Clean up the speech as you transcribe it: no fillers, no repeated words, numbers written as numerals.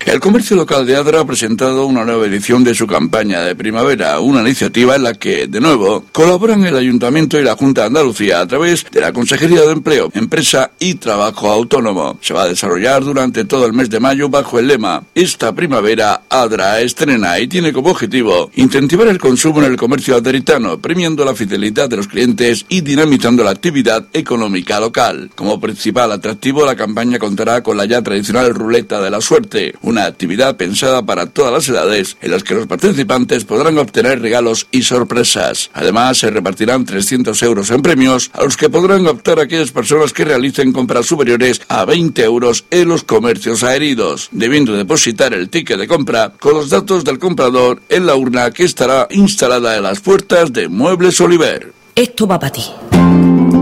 El comercio local de Adra ha presentado una nueva edición de su campaña de primavera, una iniciativa en la que, de nuevo, colaboran el Ayuntamiento y la Junta de Andalucía a través de la Consejería de Empleo, Empresa y Trabajo Autónomo. Se va a desarrollar durante todo el mes de mayo bajo el lema "Esta primavera Adra estrena", y tiene como objetivo incentivar el consumo en el comercio adritano, premiando la fidelidad de los clientes y dinamizando la actividad económica local. Como principal atractivo, la campaña contará con la ya tradicional ruleta de la suerte, una actividad pensada para todas las edades, en las que los participantes podrán obtener regalos y sorpresas. Además, se repartirán 300 euros en premios, a los que podrán optar aquellas personas que realicen compras superiores a 20 euros en los comercios adheridos, debiendo depositar el ticket de compra con los datos del comprador en la urna que estará instalada en las puertas de Muebles Oliver. Esto va para ti.